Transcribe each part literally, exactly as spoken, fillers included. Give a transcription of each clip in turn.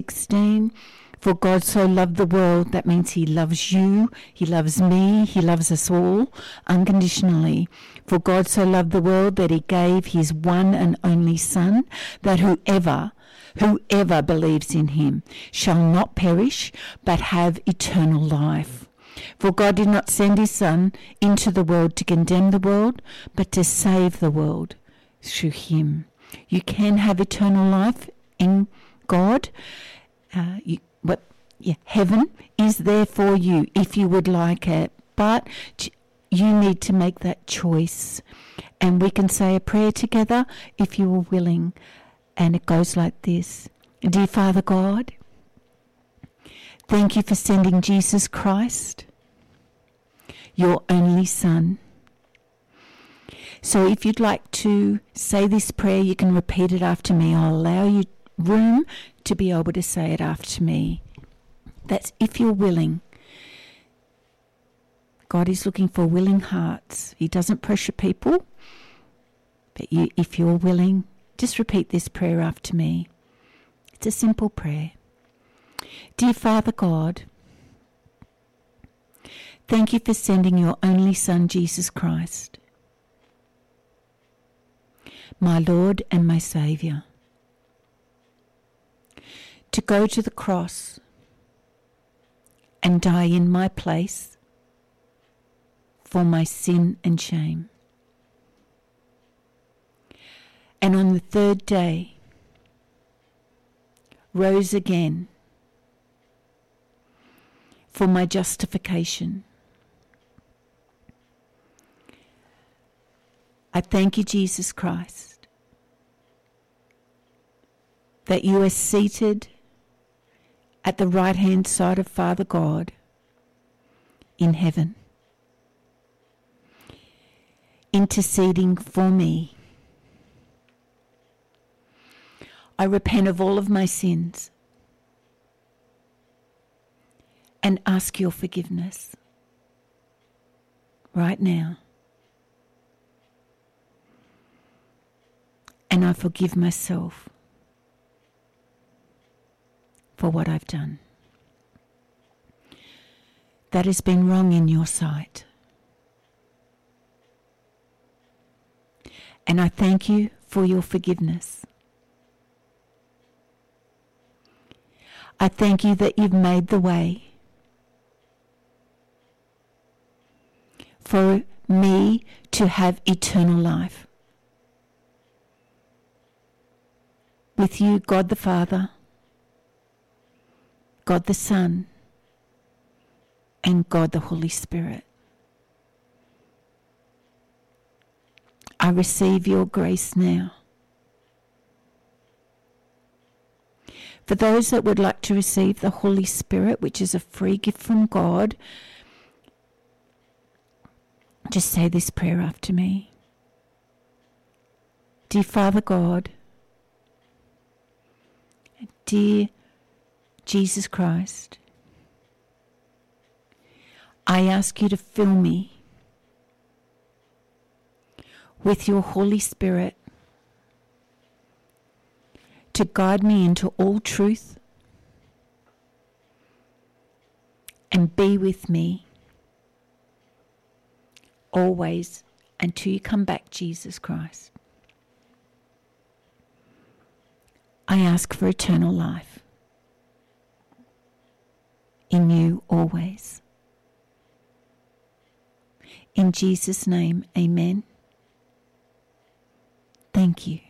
sixteen. For God so loved the world, that means he loves you, he loves me, he loves us all unconditionally. For God so loved the world that he gave his one and only Son, that whoever, whoever believes in him shall not perish, but have eternal life. For God did not send his Son into the world to condemn the world, but to save the world through him. You can have eternal life in God. Uh, you, what, yeah, heaven is there for you if you would like it, but you need to make that choice. And we can say a prayer together if you are willing. And it goes like this. Dear Father God, thank you for sending Jesus Christ, your only Son. So if you'd like to say this prayer, you can repeat it after me. I'll allow you room to be able to say it after me. That's if you're willing. God is looking for willing hearts. He doesn't pressure people. But you, if you're willing, just repeat this prayer after me. It's a simple prayer. Dear Father God, thank you for sending your only Son, Jesus Christ, my Lord and my Saviour, to go to the cross and die in my place for my sin and shame. And on the third day, rose again for my justification. I thank you, Jesus Christ, that you are seated at the right-hand side of Father God in heaven, interceding for me. I repent of all of my sins and ask your forgiveness right now. And I forgive myself for what I've done that has been wrong in your sight. And I thank you for your forgiveness. I thank you that you've made the way for me to have eternal life with you, God the Father, God the Son, and God the Holy Spirit. I receive your grace now. For those that would like to receive the Holy Spirit, which is a free gift from God, just say this prayer after me. Dear Father God, dear Jesus Christ, I ask you to fill me with your Holy Spirit to guide me into all truth and be with me always until you come back, Jesus Christ. I ask for eternal life in you always. In Jesus' name, amen. Thank you.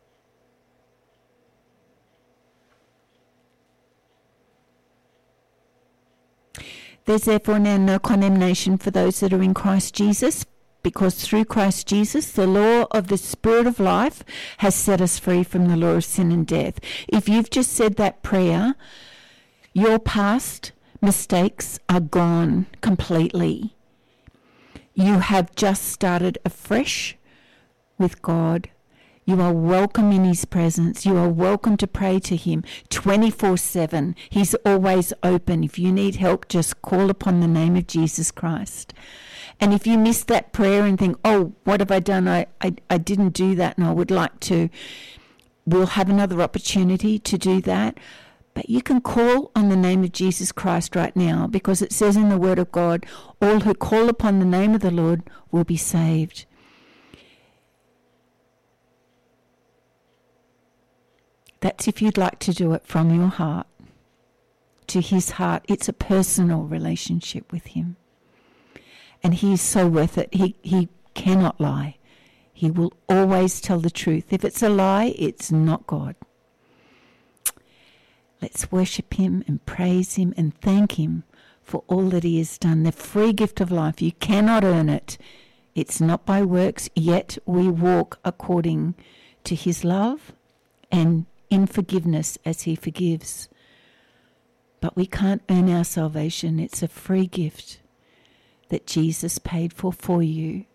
There's therefore now no condemnation for those that are in Christ Jesus, because through Christ Jesus, the law of the Spirit of life has set us free from the law of sin and death. If you've just said that prayer, your past mistakes are gone completely. You have just started afresh with God. You are welcome in his presence. You are welcome to pray to him twenty-four seven. He's always open. If you need help, just call upon the name of Jesus Christ. And if you missed that prayer and think, oh, what have I done? I, I, I didn't do that and I would like to. We'll have another opportunity to do that. But you can call on the name of Jesus Christ right now, because it says in the Word of God, all who call upon the name of the Lord will be saved. That's if you'd like to do it from your heart to his heart. It's a personal relationship with him. And he is so worth it. He, he cannot lie. He will always tell the truth. If it's a lie, it's not God. Let's worship him and praise him and thank him for all that he has done. The free gift of life. You cannot earn it. It's not by works, yet we walk according to his love and in forgiveness as he forgives. But we can't earn our salvation. It's a free gift that Jesus paid for for you.